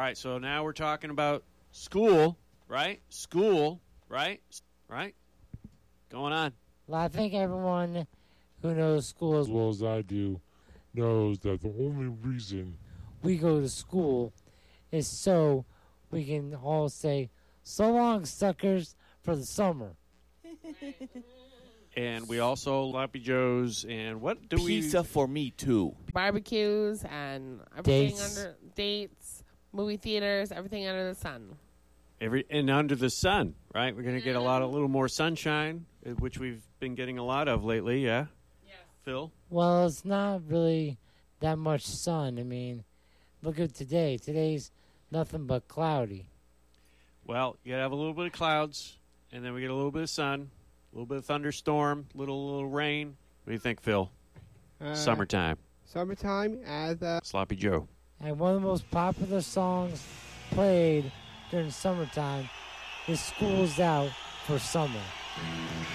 right, so now we're talking about school, right? School, right? Right? Going on. Well, I think everyone who knows school as well as I do knows that the only reason we go to school is so we can all say, so long, suckers, for the summer. And we also Sloppy Joe's and what do we... Pizza for me, too. Barbecues and everything under dates, movie theaters, everything under the sun. And under the sun, right? We're going to get a little more sunshine, which we've been getting a lot of lately, yeah? Yes. Phil? Well, it's not really that much sun. I mean, look at today. Today's nothing but cloudy. Well, you got to have a little bit of clouds, and then we get a little bit of sun, a little bit of thunderstorm, little rain. What do you think, Phil? Summertime. Summertime as Sloppy Joe. And one of the most popular songs played during summertime is School's Out for Summer.